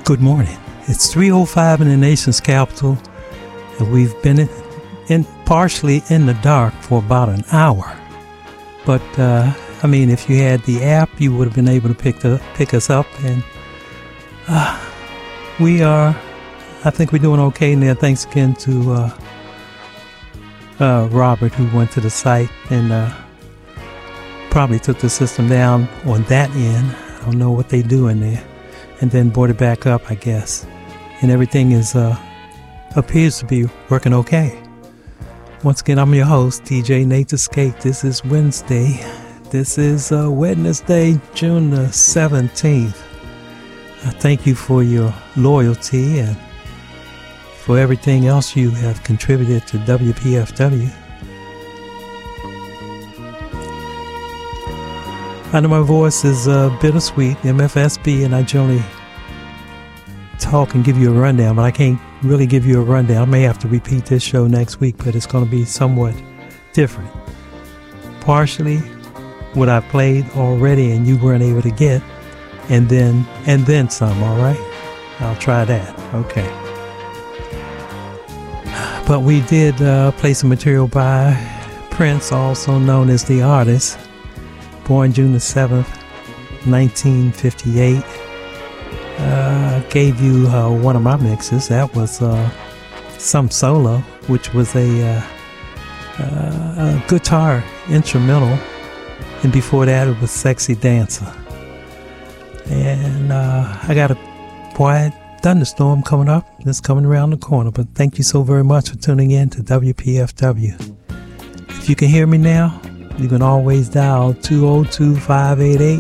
Good morning. It's 3:05 in the nation's capital, and we've been partially in the dark for about an hour. But, if you had the app, you would have been able to pick us up, and I think we're doing okay in there. Thanks again to Robert, who went to the site and probably took the system down on that end. I don't know what they do in there. And then brought it back up, I guess. And everything appears to be working okay. Once again, I'm your host, DJ Nate Escape. This is Wednesday. This is Wednesday, June the 17th. Thank you for your loyalty and for everything else you have contributed to WPFW. I know my voice is bittersweet, MFSB, and I generally talk and give you a rundown, but I can't really give you a rundown. I may have to repeat this show next week, but it's going to be somewhat different. Partially what I played already and you weren't able to get, and then some, all right? I'll try that, okay. But we did play some material by Prince, also known as The Artist. Born June the 7th, 1958. Gave you one of my mixes. That was Some Solo, which was a guitar instrumental. And before that, it was Sexy Dancer. And I got a quiet thunderstorm coming up. It's coming around the corner. But thank you so very much for tuning in to WPFW. If you can hear me now, you can always dial 202-588-8255.